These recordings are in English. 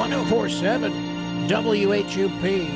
1047 WHUP.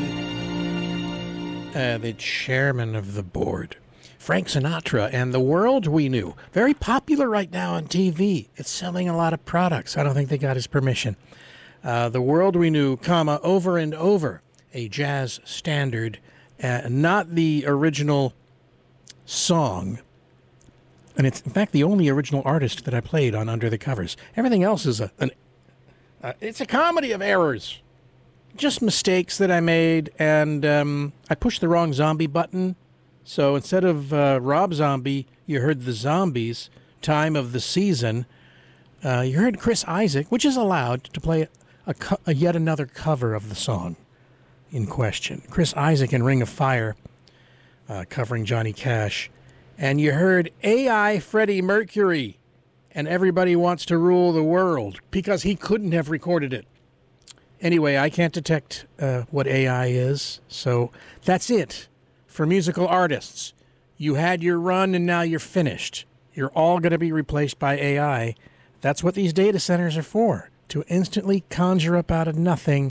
The chairman of the board, Frank Sinatra, and The World We Knew. Very popular right now on TV. It's selling a lot of products. I don't think they got his permission. The World We Knew, comma, Over and Over, a jazz standard, not the original song. And it's, in fact, the only original artist that I played on Under the Covers. Everything else is it's a comedy of errors. Just mistakes that I made, and I pushed the wrong zombie button. So instead of Rob Zombie, you heard the Zombies, Time of the Season. You heard Chris Isaak, which is allowed to play a yet another cover of the song in question. Chris Isaak in Ring of Fire, covering Johnny Cash. And you heard AI Freddie Mercury, and Everybody Wants to Rule the World, because he couldn't have recorded it. Anyway, I can't detect what AI is, so that's it for musical artists. You had your run, and now you're finished. You're all going to be replaced by AI. That's what these data centers are for, to instantly conjure up out of nothing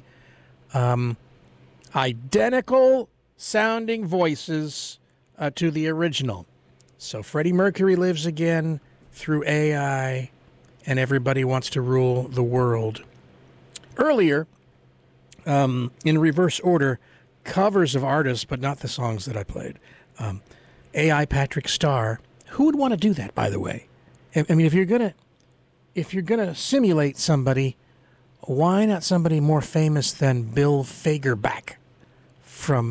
identical sounding voices to the original. So Freddie Mercury lives again through AI, and Everybody Wants to Rule the World. Earlier, in reverse order, covers of artists, but not the songs that I played. AI Patrick Starr. Who would want to do that, by the way? I mean, if you're gonna simulate somebody, why not somebody more famous than Bill Fagerback from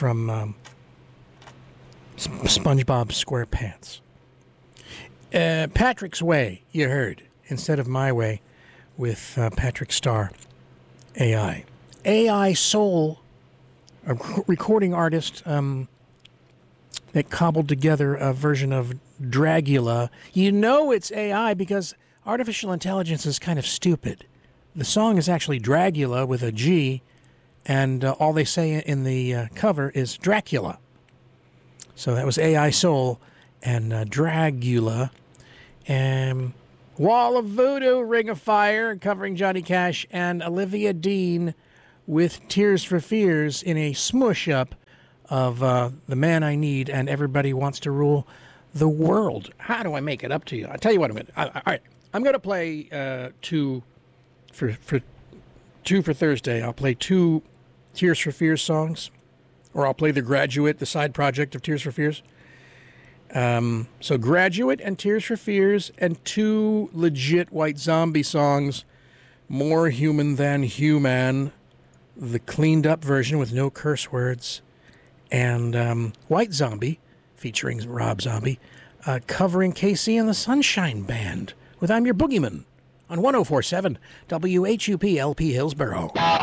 SpongeBob SquarePants? Patrick's Way, you heard, instead of My Way, with Patrick Starr, AI. AI Soul, a recording artist that cobbled together a version of Dragula. You know it's AI because artificial intelligence is kind of stupid. The song is actually Dragula with a G, and all they say in the cover is Dracula. So that was AI Soul and Dragula. And Wall of Voodoo, Ring of Fire, covering Johnny Cash, and Olivia Dean with Tears for Fears in a smush-up of The Man I Need and Everybody Wants to Rule the World. How do I make it up to you? I'll tell you what I'm going to... All right, I'm going to play two for Thursday. I'll play two Tears for Fears songs, or I'll play The Graduate, the side project of Tears for Fears. So Graduate and Tears for Fears, and two legit White Zombie songs, More Human Than Human, the cleaned up version with no curse words, and White Zombie, featuring Rob Zombie, covering Casey and the Sunshine Band with I'm Your Boogeyman on 1047 WHUP LP Hillsboro.